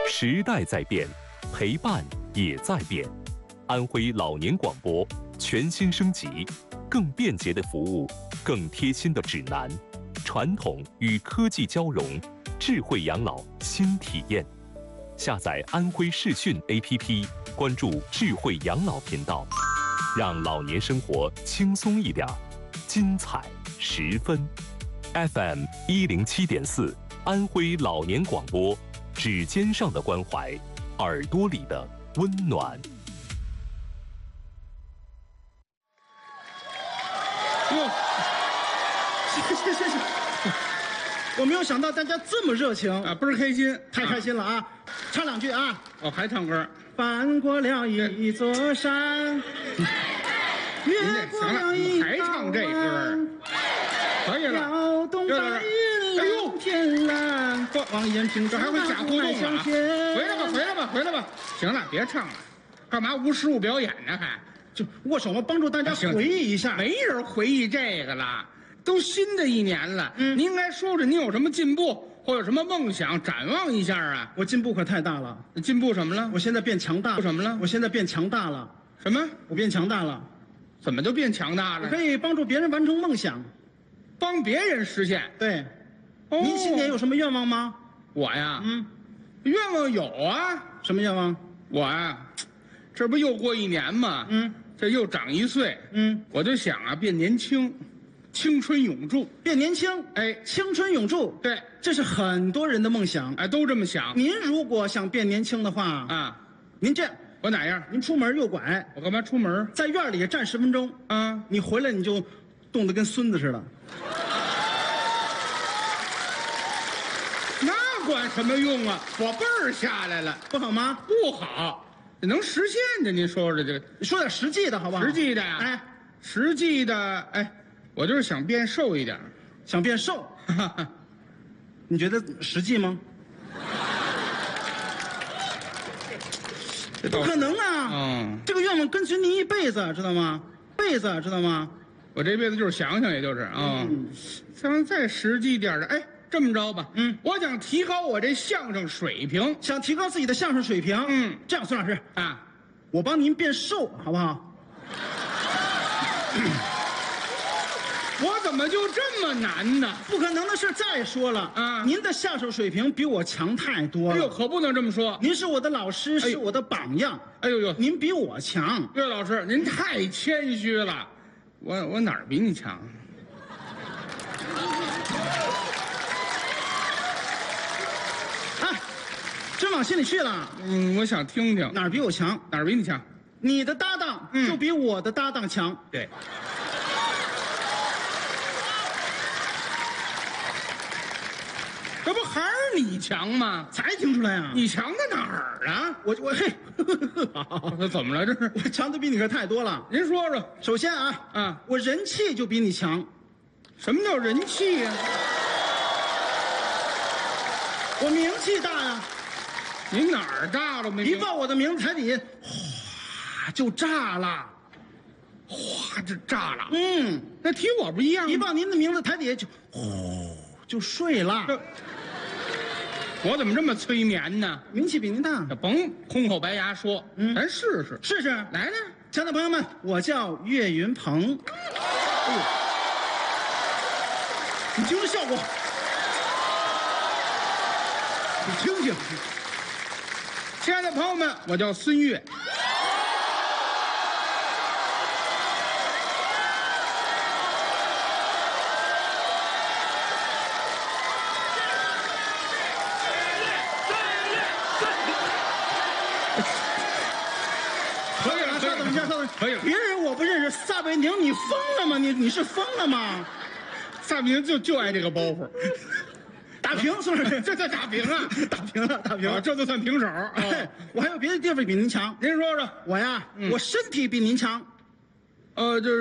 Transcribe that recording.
时代在变，陪伴也在变。安徽老年广播全新升级，更便捷的服务，更贴心的指南，传统与科技交融，智慧养老新体验。下载安徽视讯 APP， 关注智慧养老频道，让老年生活轻松一点，精彩十分。FM 107.4，安徽老年广播，指尖上的关怀，耳朵里的温暖。 哟，谢，我没有想到大家这么热情啊，倍儿开心， 太开心了啊！唱两句啊！ 哦，还唱歌。 翻过了一座山，越过了一还唱这歌，可以了。 摇动白云蓝天蓝，望眼平这还会假互动啊！回来吧！行了，别唱了，干嘛无实物表演呢？还就握手嘛，帮助大家回忆一下。 没人回忆这个了，都新的一年了。您应该说说您有什么进步，或有什么梦想，展望一下啊！ 我进步可太大了。 进步什么了？ 我现在变强大。 什么了？ 我现在变强大了。 什么？ 我变强大了。 怎么就变强大了？ 我可以帮助别人完成梦想， 帮别人实现。 对。 哦， 您新年有什么愿望吗？ 我呀，愿望有啊。 什么愿望？ 我呀，这不又过一年吗？这又长1岁。我就想啊，变年轻，青春永驻。 变年轻， 哎， 青春永驻。 对， 这是很多人的梦想。 哎，都这么想。 您如果想变年轻的话啊， 您这样， 我哪样？ 您出门右拐。 我干嘛出门？ 在院里站10分钟啊， 你回来你就冻得跟孙子似的。 那管什么用啊？我辈儿下来了， 不好吗？ 不好，能实现的。您说说这个， 说点实际的好不好？ 实际的呀， 哎， 实际的，哎，我就是想变瘦一点， 想变瘦。你觉得实际吗？不可能啊！这个愿望跟随您一辈子，知道吗？知道吗？ 我这辈子就是想想，也就是啊，想再实际点的。哎，这么着吧，我想提高我这相声水平， 想提高自己的相声水平。这样，孙老师啊， 我帮您变瘦，好不好？ 我怎么就这么难呢？ 不可能的事。再说了啊，您的相声水平比我强太多了。 哎呦，可不能这么说。 您是我的老师，是我的榜样。 哎呦， 您比我强。 岳老师，您太谦虚了。我哪儿比你强？ 哎，真往心里去了。 我想听听哪儿比我强， 哪儿比你强。 你的搭档就比我的搭档强。 对。这不还是你强吗？ 才听出来啊！ 你强在哪儿啊？ 我嘿， 这怎么了？这是我强的比你可太多了。 您说说。 首先啊，我人气就比你强。 什么叫人气呀？ 我名气大呀。 你哪儿大了？ 一报我的名字，台底下哗就炸了， 哗这炸了。 那提我不一样。 一报您的名字，台底下就呼就睡了。 我怎么这么催眠呢？ 名气比您大， 甭空口白牙说。咱试试。 试试。 来， 亲爱的朋友们，我叫岳云鹏。你听这效果，你听听。 亲爱的朋友们，我叫孙越。可以了。 别人我不认识，撒贝宁，你疯了吗？你是疯了吗？ 撒贝宁就爱这个包袱。 打平，孙老师， 这打平啊！ 打平了， 这就算平手。 我还有别的地方比您强。 您说说。 我呀，我身体比您强。 就是。